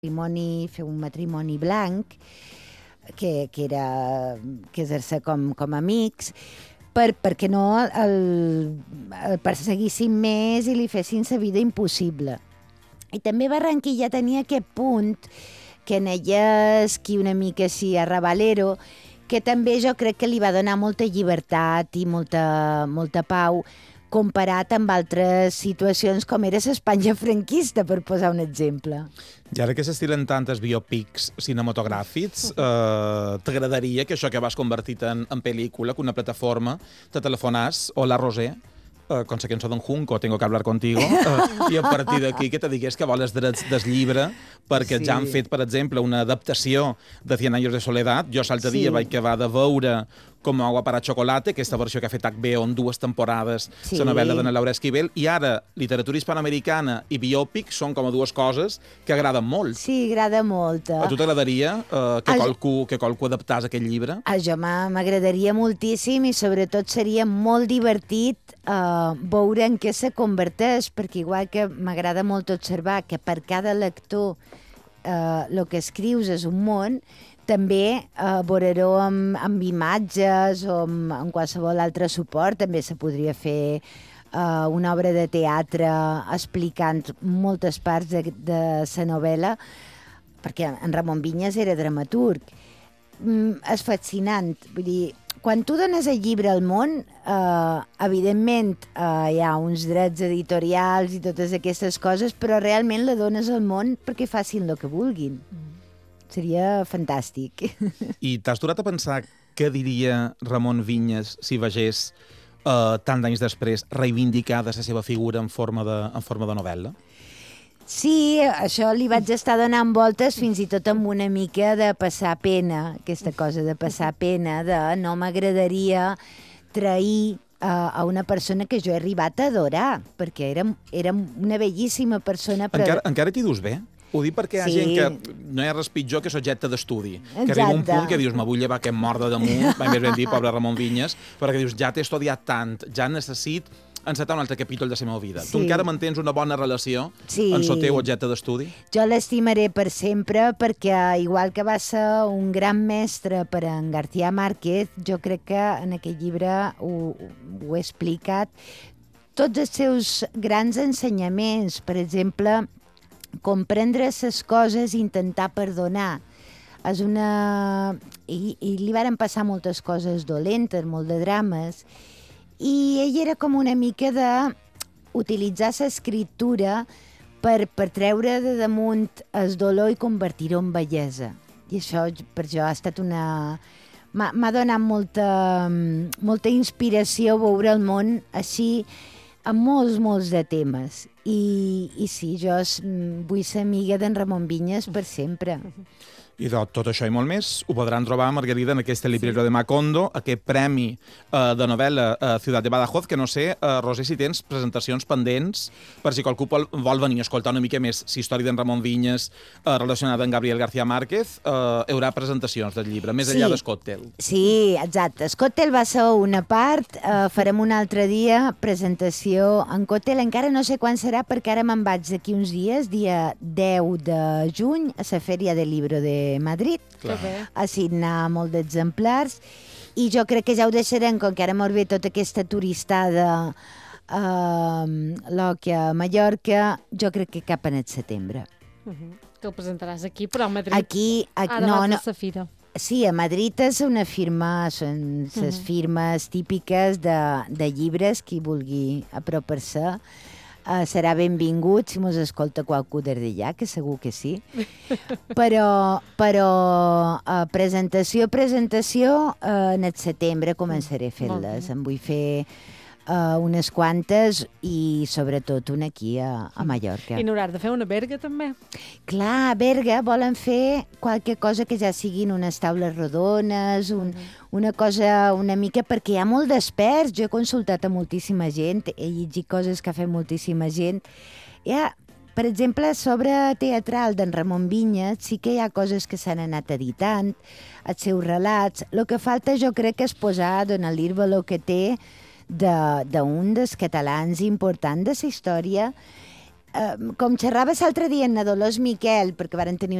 fer un matrimoni blanc, que era casar-se com amics, perquè no el perseguissin més i li fessin la vida impossible. I també Barranquilla tenia aquest punt que en ella esqui una mica així arrabalero, que també jo crec que li va donar molta llibertat i molta pau, comparat amb altres situacions com era l'Espanya franquista, per posar un exemple. I ara que s'estilen tantes biopics cinematogràfics, t'agradaria que això que vas convertit en pel·lícula, que una plataforma te telefonàs, hola Roser, con la cançó d'en Junco, tengo que hablar contigo, i a partir d'aquí que te digués que vol els drets del llibre, perquè ja han fet, per exemple, una adaptació de 100 años de soledad. Jo l'altre dia vaig acabar de veure Com agua para chocolate, aquesta versió que ha fet HBO en 2 temporades, la novel·la d'Anna Laura Esquivel, i ara literatura hispanoamericana i biòpic són com a 2 coses que agraden molt. Sí, agrada molt. A tu t'agradaria que qualcú adaptàs aquest llibre? A jo m'agradaria moltíssim i sobretot seria molt divertit veure en què se converteix, perquè igual que m'agrada molt observar que per cada lector el que escrius és un món, també veure-ho amb imatges o amb qualsevol altre suport. També se podria fer una obra de teatre explicant moltes parts de la novel·la, perquè en Ramon Vinyes era dramaturg. És fascinant. Vull dir, quan tu dones el llibre al món, evidentment hi ha uns drets editorials i totes aquestes coses, però realment la dones al món perquè facin el que vulguin. Seria fantàstic. I t'has durat a pensar què diria Ramon Vinyes si vegés tant d'anys després reivindicada la seva figura en forma de novel·la? Sí, això li vaig estar donant voltes fins i tot amb una mica de passar pena, aquesta cosa de passar pena, de no m'agradaria trair a una persona que jo he arribat a adorar, perquè era una bellíssima persona. Però... Encara t'hi dus bé? Ho dic perquè hi ha gent que no hi ha res pitjor que subjecte d'estudi. Que arriba un punt que dius, me vull llevar aquest mort de damunt, mai més ben dit, pobre Ramon Vinyes, perquè dius, ja t'he estudiat tant, ja necessit encetar un altre capítol de la meva vida. Tu encara mantens una bona relació amb el teu objecte d'estudi? Jo l'estimaré per sempre, perquè igual que va ser un gran mestre per en García Márquez, jo crec que en aquest llibre ho he explicat, tots els seus grans ensenyaments, per exemple, comprendre les coses i intentar perdonar. És una... I li varen passar moltes coses dolentes, molt de drames, i ell era com una mica d'utilitzar l'escriptura per treure de damunt el dolor i convertir-ho en bellesa. I això per jo ha estat una... M'ha donat molta inspiració veure el món així amb molts de temes. I sí, jo vull ser amiga d'en Ramon Vinyes per sempre. I tot això i molt més ho podran trobar, Margarida, en aquest librero de Macondo, aquest premi de novel·la Ciutat de Badajoz, que no sé, Roser, si tens presentacions pendents per si qualcú vol venir a escoltar una mica més la història d'en Ramon Vinyes relacionada amb Gabriel García Márquez. Hi haurà presentacions del llibre, més enllà d'Escòctel. Sí, exacte. Escòctel va ser una part, farem un altre dia presentació en Còctel, encara no sé quan serà perquè ara me'n vaig d'aquí uns dies, dia 10 de juny, a la Fèria del Libro de Madrid, a signar molt d'exemplars, i jo crec que ja ho deixarem, com que ara mos ve tota aquesta turistada l'Òquia, Mallorca, jo crec que cap en el setembre. Que el presentaràs aquí, però a Madrid. Aquí ara vas a la fira. Sí, a Madrid és una firma, són les firmes típiques de llibres, qui vulgui apropar-se. Serà benvingut si mos escolta qualcú des d'allà, que segur que sí. Però presentació, en el setembre començaré a fer-les. Em vull fer unes quantes i sobretot una aquí a Mallorca. I n'hauràs de fer una a Berga també? Clar, a Berga volen fer qualque cosa que ja siguin unes taules rodones, una cosa una mica, perquè hi ha molt d'experts. Jo he consultat a moltíssima gent, he llegit coses que ha fet moltíssima gent. Per exemple, sobre teatral d'en Ramon Vinyes sí que hi ha coses que s'han anat editant, els seus relats. El que falta jo crec que és posar, donar-li el valor que té d'un dels catalans important de la història com xerrava l'altre dia en Dolors Miquel, perquè varen tenir